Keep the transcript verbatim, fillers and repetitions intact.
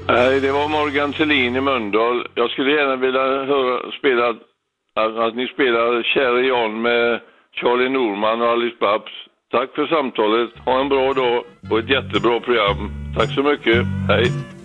Nej, det var Morgan Thelin i Mölndal. Jag skulle gärna vilja höra spela att, att ni spelar Käre Jan med Charlie Norman och Alice Babs. Tack för samtalet. Ha en bra dag och ett jättebra program. Tack så mycket. Hej.